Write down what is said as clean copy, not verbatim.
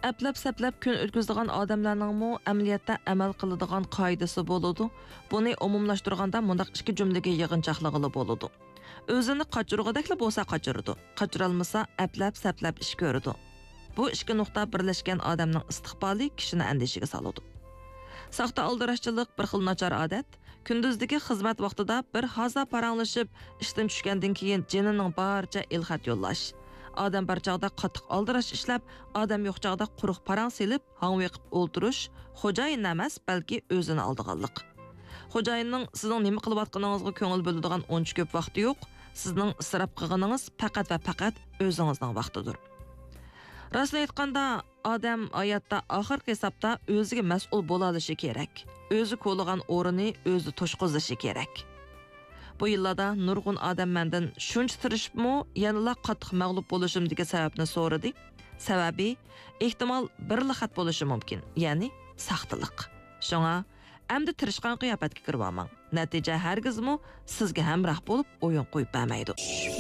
Əpləb-səpləb kun ötküzdigan odamlarningmi əməliyyatda amal qiladigan qoidasi bo'ladi. Buni umumlashtirganda mundaq ikki jumlaga yig'inchoqlig'i bo'ladi. O'zini qochirg'idakli bo'lsa qochiradi, qochirolmasa əpləb-səpləb ish ko'radi. Bu ikki nuqta birlashgan odamning istiqboli kishini andishiga soladi. Saxta aldirashchilik bir xil nachar odat. Kunduzdagi xizmat vaqtida bir haza paranglashib, ishdan tushgandan keyin jinining barcha ilxat yo'llash. Adam bir chaqda qattiq aldirash ishlab, adam yo'q chaqda quruq parang silib, hangviqib o'ltirish, xo'jayin emas, balki o'zini oldiganlik. Xo'jayinning sizning nima qilayotganingizga ko'ngil bo'ladigan uncha ko'p vaqti yo'q. Sizning isrof qilganingiz faqat va faqat o'zingizning vaqtidir. Rostini aytganda, odam hayotda oxirgi hisobda o'ziga mas'ul bo'la olishi kerak. O'zi qo'llagan o'rnini o'zi to'shqizlishi kerak. Bu yillarda nurg'un odam mendan shuncha tirishibmi, yanada qattiq mag'lub bo'lishim degan sababni so'radi. Sababi ehtimol bir xat bo'lishi mumkin, ya'ni saxtalik. Shunga endi tirishgan qiyofatga kirib olmang. Natija hargizmi sizga hamroh bo'lib o'yin qo'yib bermaydi.